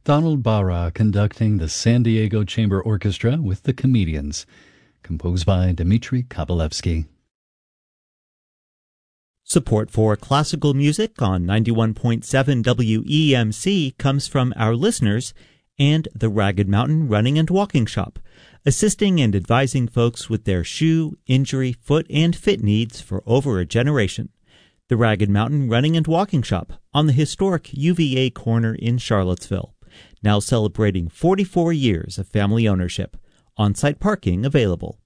Donald Barra conducting the San Diego Chamber Orchestra with the Comedians, composed by Dmitri Kabalevsky. Support for classical music on 91.7 WEMC comes from our listeners and the Ragged Mountain Running and Walking Shop, assisting and advising folks with their shoe, injury, foot, and fit needs for over a generation. The Ragged Mountain Running and Walking Shop on the historic UVA corner in Charlottesville, now celebrating 44 years of family ownership. On-site parking available.